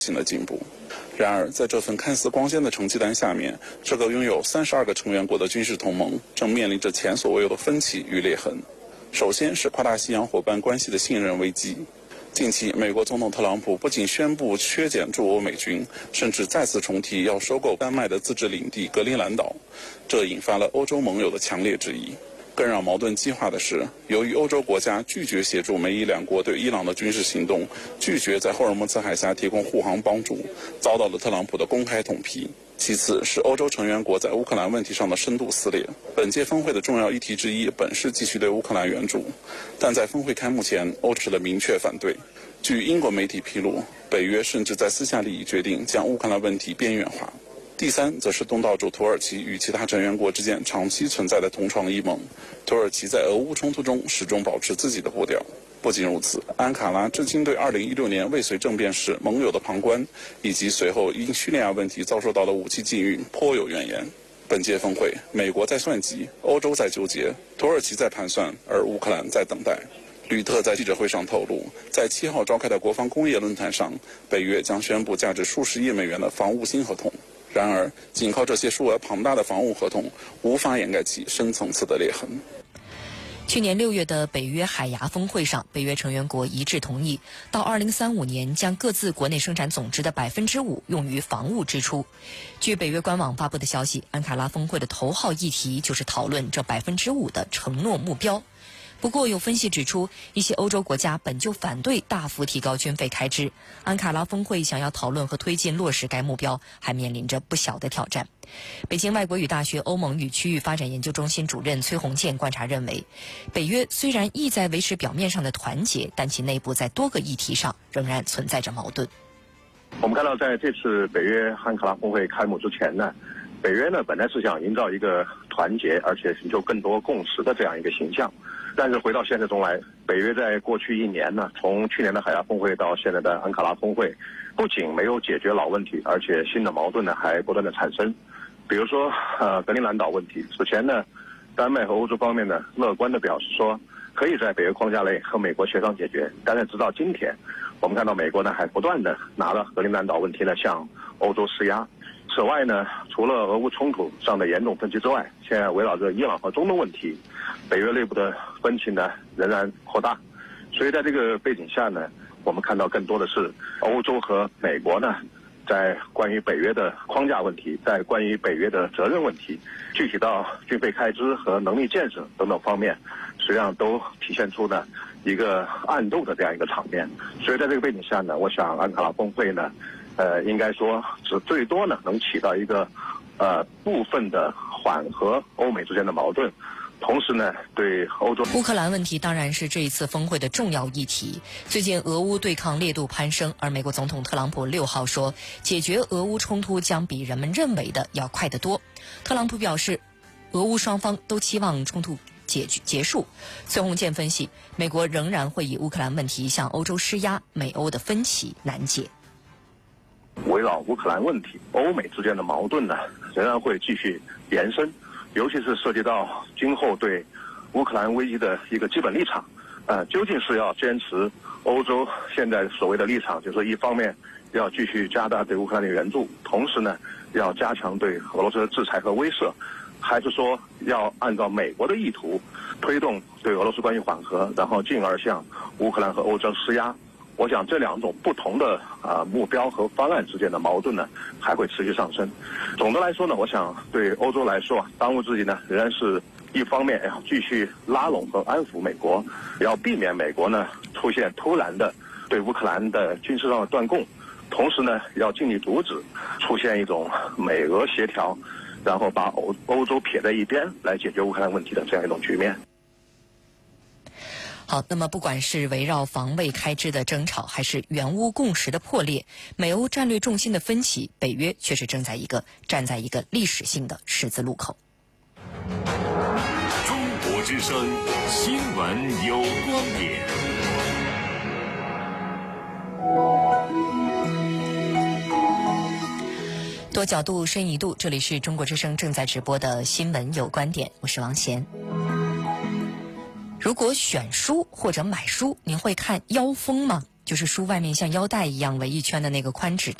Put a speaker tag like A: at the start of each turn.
A: 性的进步。然而，在这份看似光鲜的成绩单下面，这个拥有32个成员国的军事同盟正面临着前所未有的分歧与裂痕。首先是跨大西洋伙伴关系的信任危机。近期，美国总统特朗普不仅宣布削减驻欧美军，甚至再次重提要收购丹麦的自治领地格陵兰岛，这引发了欧洲盟友的强烈质疑。更让矛盾激化的是，由于欧洲国家拒绝协助美伊两国对伊朗的军事行动，拒绝在霍尔木兹海峡提供护航帮助，遭到了特朗普的公开痛批。其次是欧洲成员国在乌克兰问题上的深度撕裂。本届峰会的重要议题之一本是继续对乌克兰援助，但在峰会开幕前，欧持了明确反对。据英国媒体披露，北约甚至在私下里已决定将乌克兰问题边缘化。第三，则是东道主土耳其与其他成员国之间长期存在的同床异梦。土耳其在俄乌冲突中始终保持自己的步调。不仅如此，安卡拉至今对2016年未遂政变时盟友的旁观，以及随后因叙利亚问题遭受到的武器禁运颇有怨言。本届峰会，美国在算计，欧洲在纠结，土耳其在盘算，而乌克兰在等待。吕特在记者会上透露，在7号召开的国防工业论坛上，北约将宣布价值数十亿美元的防务新合同。然而，仅靠这些数额庞大的防务合同，无法掩盖其深层次的裂痕。
B: 去年6月的北约海牙峰会上，北约成员国一致同意，到2035年将各自国内生产总值的5%用于防务支出。据北约官网发布的消息，安卡拉峰会的头号议题就是讨论这5%的承诺目标。不过，有分析指出，一些欧洲国家本就反对大幅提高军费开支，安卡拉峰会想要讨论和推进落实该目标，还面临着不小的挑战。北京外国语大学欧盟与区域发展研究中心主任崔洪建观察认为，北约虽然意在维持表面上的团结，但其内部在多个议题上仍然存在着矛盾。
C: 我们看到，在这次北约安卡拉峰会开幕之前呢，北约呢本来是想营造一个团结而且寻求更多共识的这样一个形象。但是回到现实中来，北约在过去1年呢，从去年的海牙峰会到现在的安卡拉峰会，不仅没有解决老问题，而且新的矛盾呢还不断的产生。比如说格陵兰岛问题，此前呢，丹麦和欧洲方面呢乐观的表示说，可以在北约框架内和美国协商解决。但是直到今天，我们看到美国呢还不断的拿了格陵兰岛问题呢向欧洲施压。此外呢，除了俄乌冲突上的严重分歧之外，现在围绕着伊朗和中东问题，北约内部的分歧呢仍然扩大。所以在这个背景下呢，我们看到更多的是欧洲和美国呢，在关于北约的框架问题，在关于北约的责任问题，具体到军费开支和能力建设等等方面，实际上都体现出呢一个暗斗的这样一个场面。所以在这个背景下呢，我想安卡拉峰会呢，应该说是最多呢能起到一个部分的缓和欧美之间的矛盾，同时呢对欧洲。
B: 乌克兰问题当然是这一次峰会的重要议题。最近俄乌对抗烈度攀升，而美国总统特朗普6号说，解决俄乌冲突将比人们认为的要快得多。特朗普表示，俄乌双方都期望冲突结束。崔洪建分析，美国仍然会以乌克兰问题向欧洲施压，美欧的分歧难解。
C: 围绕乌克兰问题，欧美之间的矛盾呢，仍然会继续延伸，尤其是涉及到今后对乌克兰危机的一个基本立场。究竟是要坚持欧洲现在所谓的立场，就是一方面要继续加大对乌克兰的援助，同时呢要加强对俄罗斯的制裁和威慑，还是说要按照美国的意图推动对俄罗斯关系缓和，然后进而向乌克兰和欧洲施压？我想这两种不同的目标和方案之间的矛盾呢，还会持续上升。总的来说呢，我想对欧洲来说，当务之急呢，仍然是一方面要继续拉拢和安抚美国，要避免美国呢出现突然的对乌克兰的军事上的断供，同时呢，要尽力阻止出现一种美俄协调，然后把欧洲撇在一边来解决乌克兰问题的这样一种局面。
B: 好，那么不管是围绕防卫开支的争吵，还是援乌共识的破裂，美欧战略重心的分歧，北约却是站在一个历史性的十字路口。
D: 中国之声新闻有观点。
B: 多角度深一度，这里是中国之声正在直播的新闻有观点，我是王贤。如果选书或者买书，您会看腰封吗？ 就是书外面像腰带一样围一圈的那个宽纸